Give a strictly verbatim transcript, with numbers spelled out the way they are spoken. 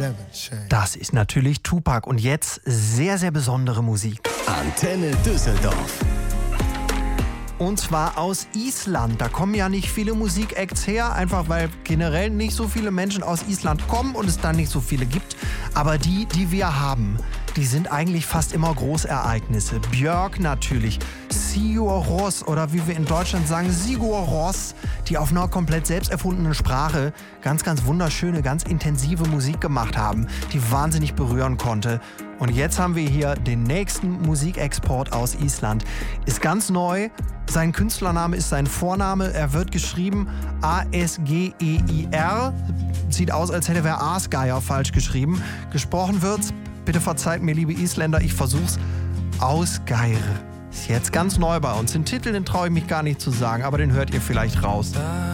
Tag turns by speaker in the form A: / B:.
A: Das ist natürlich Tupac und jetzt sehr, sehr besondere Musik.
B: Antenne Düsseldorf.
A: Und zwar aus Island. Da kommen ja nicht viele Musikacts her, einfach weil generell nicht so viele Menschen aus Island kommen und es da nicht so viele gibt. Aber die, die wir haben, die sind eigentlich fast immer Großereignisse. Björk natürlich, Sigur Rós oder wie wir in Deutschland sagen, Sigur Rós, die auf einer komplett selbst erfundenen Sprache ganz, ganz wunderschöne, ganz intensive Musik gemacht haben, die wahnsinnig berühren konnte. Und jetzt haben wir hier den nächsten Musikexport aus Island. Ist ganz neu. Sein Künstlername ist sein Vorname. Er wird geschrieben A S G E I R. Sieht aus, als hätte er Asgeier falsch geschrieben. Gesprochen wird's, bitte verzeiht mir, liebe Isländer, ich versuch's, Ausgeir. Ist jetzt ganz neu bei uns. Den Titel, den traue ich mich gar nicht zu sagen, aber den hört ihr vielleicht raus.